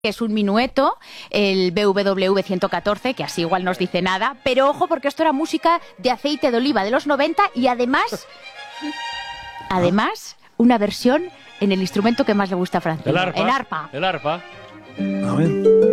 que es un minueto, el BWV 114, que así igual nos dice nada, pero ojo porque esto era música de aceite de oliva de los 90 y además una versión en el instrumento que más le gusta a Francisco, El arpa. el arpa. El arpa. A ver.